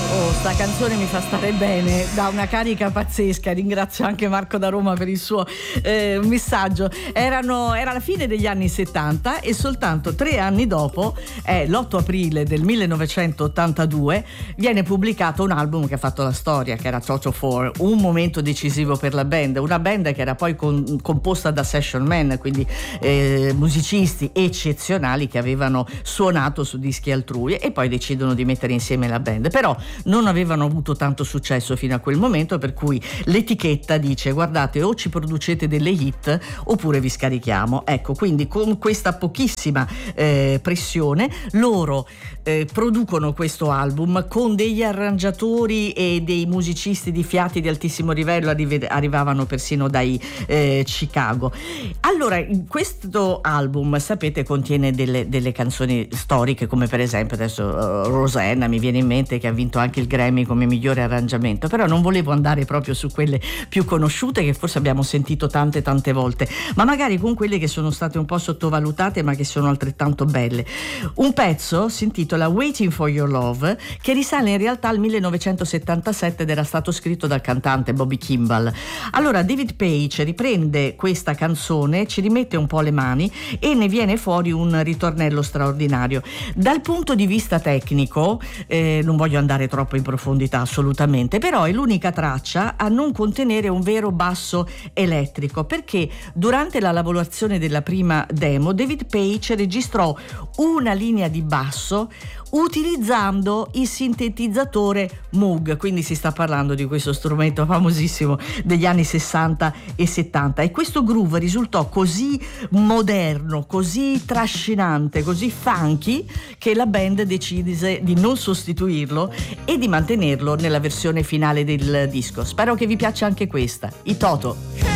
Oh, sta canzone mi fa stare bene, dà una carica pazzesca. Ringrazio anche Marco da Roma per il suo messaggio. Era la fine degli anni 70 e soltanto 3 anni dopo, l'8 aprile del 1982, viene pubblicato un album che ha fatto la storia, che era Toto 4, un momento decisivo per la band, una band che era poi composta da session man, quindi musicisti eccezionali che avevano suonato su dischi altrui e poi decidono di mettere insieme la band. Però non avevano avuto tanto successo fino a quel momento, per cui l'etichetta dice: guardate, o ci producete delle hit oppure vi scarichiamo. Ecco, quindi con questa pochissima pressione loro producono questo album con degli arrangiatori e dei musicisti di fiati di altissimo livello, arrivavano persino dai Chicago. Allora, questo album, sapete, contiene delle canzoni storiche, come per esempio adesso Rosanna mi viene in mente, che ha vinto anche il Grammy come migliore arrangiamento. Però non volevo andare proprio su quelle più conosciute, che forse abbiamo sentito tante volte, ma magari con quelle che sono state un po' sottovalutate ma che sono altrettanto belle. Un pezzo si intitola Waiting for Your Love, che risale in realtà al 1977 ed era stato scritto dal cantante Bobby Kimball. Allora David Paich riprende questa canzone, ci rimette un po' le mani e ne viene fuori un ritornello straordinario. Dal punto di vista tecnico, non voglio andare troppo in profondità assolutamente, però è l'unica traccia a non contenere un vero basso elettrico, perché durante la lavorazione della prima demo David Paich registrò una linea di basso utilizzando il sintetizzatore Moog, quindi si sta parlando di questo strumento famosissimo degli anni 60 e 70, e questo groove risultò così moderno, così trascinante, così funky, che la band decise di non sostituirlo e di mantenerlo nella versione finale del disco. Spero che vi piaccia anche questa, i Toto.